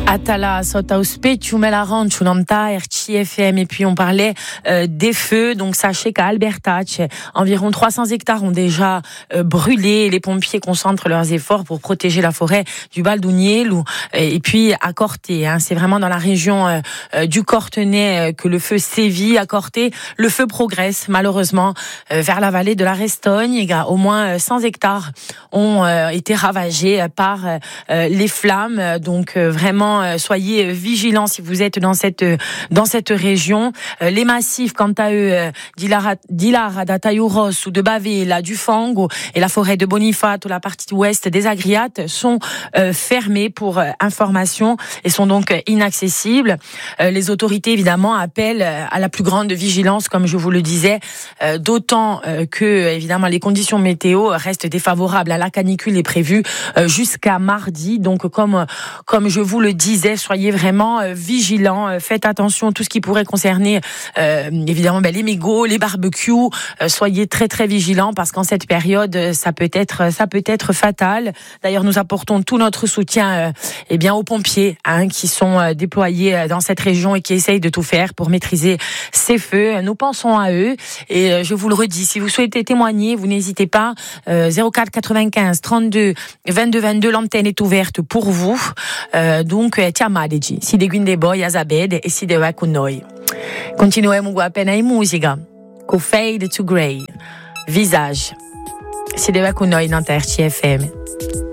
Atala, sota ospeciu me la ranchu nanta RCFM, et puis on parlait des feux. Donc sachez qu'à Albertac, environ 300 hectares ont déjà brûlé. Les pompiers concentrent leurs efforts pour protéger la forêt du Balduniel et puis à Corté. C'est vraiment dans la région du Cortenay que le feu sévit. À Corté, le feu progresse malheureusement vers la vallée de la Restogne. Au moins 100 hectares ont été ravagés par les flammes. Donc vraiment soyez vigilants si vous êtes dans cette région. Les massifs, quant à eux, d'Ilara, d'Atayuros ou de Bavela, du Fango et la forêt de Boniface ou la partie ouest des Agriates sont fermés pour information et sont donc inaccessibles. Les autorités évidemment appellent à la plus grande vigilance, comme je vous le disais, d'autant que évidemment les conditions météo restent défavorables. La canicule est prévue jusqu'à mardi. Donc comme je vous le disais, soyez vraiment vigilants, faites attention à tout ce qui pourrait concerner évidemment les mégots, les barbecues. Soyez très très vigilants parce qu'en cette période ça peut être fatal. D'ailleurs, nous apportons tout notre soutien aux pompiers qui sont déployés dans cette région et qui essayent de tout faire pour maîtriser ces feux. Nous pensons à eux et je vous le redis, si vous souhaitez témoigner, vous n'hésitez pas. 04 95 32 22 22, l'antenne est ouverte pour vous. Donc chiamateci, si de quindi voi a sapere e si deve con noi. Continuiamo appena in musica con Fade to Grey, Visage. Si deve con noi in RCFM.